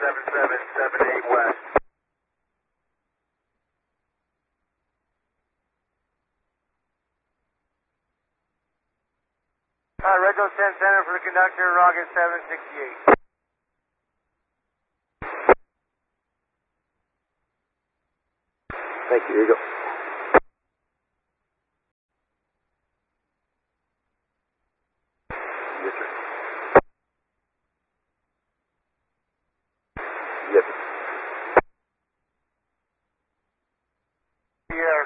7778 West. Rego 10 Center for the conductor, Rocket 768. Thank you, here you go. Yes, sir. Yes, sir. Here.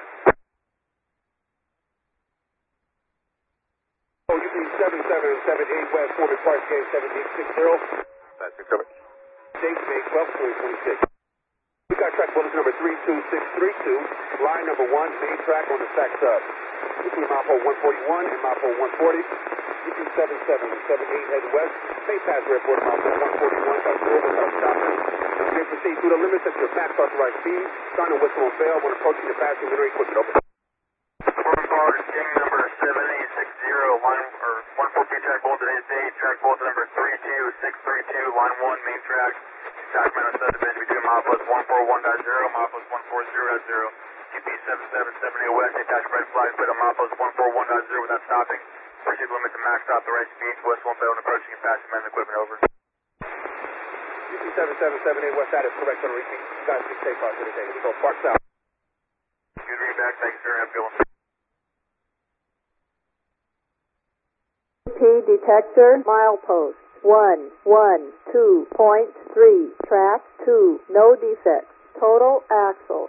Oh, you mean 7778 West, Foreman Park, game 1760. That's 6 Date May 12, 2026. We got track bulletin number 32632, line number 1, main track on the stack sub. Between mile pole 141 and mile pole 140, between 7778 head west, main pass airport mile pole 141, that's over, without stopping. You may proceed through the limits at your max authorized speed, sign and whistle on fail when approaching the passing winter equipment open. Foreman Park, game number 7860, line, or 142 track bulletin 8 track bulletin number 32632, line 1, main track. Sacramento subdivision between mile plus 141.0, mile plus 140.0. GP 7778 West, attached red flag, split on mile plus 141.0 without stopping. Proceed limit to max authorized speeds, whistle and bell and approaching and passing men equipment over. GP 7778 West, that is correct on repeat. Guys, be safe out here today. We go Park South. Good reading back, thanks sir, have a good one. P detector, milepost 112.3, track 2, no defects, total axle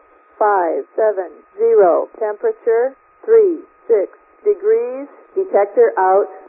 570, temperature 36 degrees, detector out.